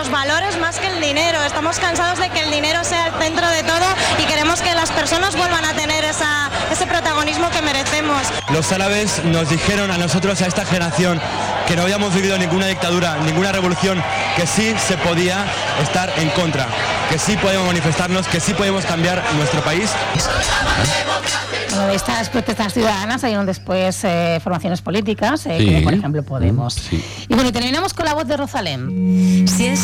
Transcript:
los valores más que el dinero. Estamos cansados de que el dinero sea el centro de todo y queremos que las personas vuelvan a tener ese protagonismo que merecemos. Los árabes nos dijeron a nosotros, a esta generación, que no habíamos vivido ninguna dictadura, ninguna revolución, que sí se podía estar en contra, que sí podemos manifestarnos, que sí podemos cambiar nuestro país. Bueno, de estas protestas ciudadanas salieron después formaciones políticas, como por ejemplo Podemos. Sí. Y bueno, terminamos con la voz de Rosalén. Si es